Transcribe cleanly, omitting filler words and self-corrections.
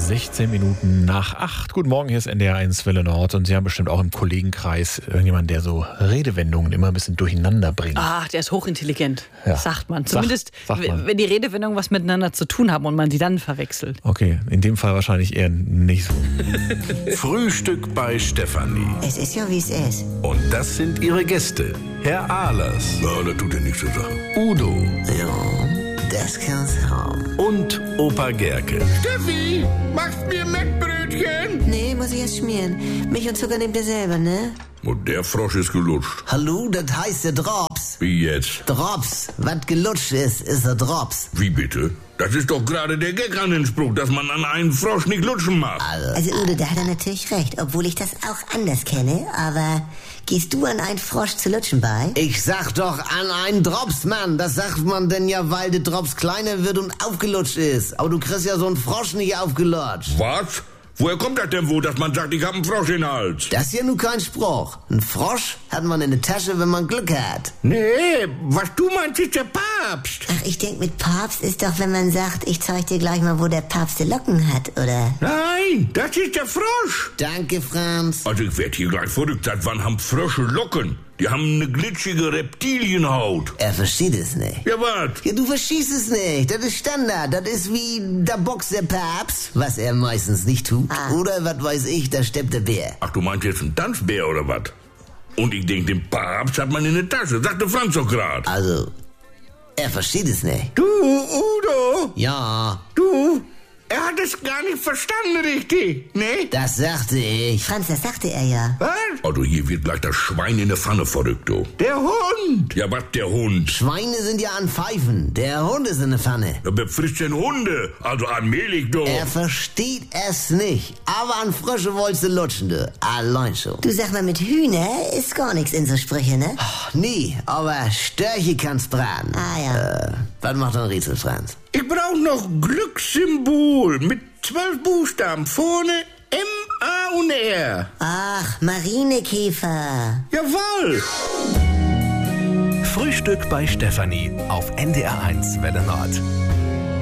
16 Minuten nach 8. Guten Morgen, hier ist NDR1 Welle Nord und Sie haben bestimmt auch im Kollegenkreis irgendjemanden, der so Redewendungen immer ein bisschen durcheinander bringt. Ach, der ist hochintelligent, Ja. sagt man. Zumindest, Sagt man. wenn die Redewendungen was miteinander zu tun haben und man die dann verwechselt. Okay, in dem Fall wahrscheinlich eher nicht so. Frühstück bei Stefanie. Es ist ja, wie es ist. Und das sind ihre Gäste. Herr Ahlers. Ja, das tut ja nichts zur Sache. Udo Ja, das kann's haben. und Opa Gerke. Steffi, machst mir Mettbrötchen? Nee, muss ich erst schmieren. Milch und Zucker nehmt ihr selber, ne? Und der Frosch ist gelutscht. Hallo, das heißt der Drops. Wie jetzt? Drops. Was gelutscht ist der Drops. Wie bitte? Das ist doch gerade der Gag an den Spruch, dass man an einen Frosch nicht lutschen mag. Also Udo, da hat er natürlich recht, obwohl ich das auch anders kenne, aber gehst du an einen Frosch zu lutschen bei? Ich sag doch an einen Drops, Mann. Das sagt man denn ja, weil der Drops kleiner wird und aufgelutscht ist. Aber du kriegst ja so einen Frosch nicht aufgelutscht. Was? Woher kommt das denn wohl, dass man sagt, ich hab einen Frosch in den Hals? Das ist ja nun kein Spruch. Ein Frosch hat man in der Tasche, wenn man Glück hat. Nee, was du meinst, ist der Papst. Ach, ich denk, mit Papst ist doch, wenn man sagt, ich zeig dir gleich mal, wo der Papst die Locken hat, oder? Nein, das ist der Frosch. Danke, Franz. Also ich werd hier gleich verrückt. Seit wann haben Frösche Locken? Die haben eine glitschige Reptilienhaut. Er versteht es nicht. Ja, wat? Ja, du verstehst es nicht. Das ist Standard. Das ist wie, da boxt der Papst, was er meistens nicht tut. Oder, was weiß ich, da steppt der Bär. Ach, du meinst jetzt einen Tanzbär oder was? Und ich denk, den Papst hat man in der Tasche. Sagte Franz doch grad. Also, er versteht es nicht. Du, Udo, Ja, du, er hat es gar nicht verstanden richtig, ne? das sagte ich. Franz, das sagte er ja. Was? Also hier wird gleich das Schwein in der Pfanne verrückt, du. Der Hund. Ja, was, der Hund? Schweine sind ja an Pfeifen. Der Hund ist in der Pfanne. Ja, wer frisst denn Hunde? Also allmählich, du. Er versteht es nicht. Aber an Frösche wolltest du lutschen, du. Allein schon. Du sag mal, mit Hühner ist gar nichts in so Sprüche, ne? Nee, aber Störche kannst braten. Ah, ja. Was macht ein Rätsel, Franz? Ich brauche noch Glückssymbol mit 12 Buchstaben. Vorne M, A und R. Ach, Marinekäfer. Jawohl. Frühstück bei Stefanie auf NDR1 Welle Nord.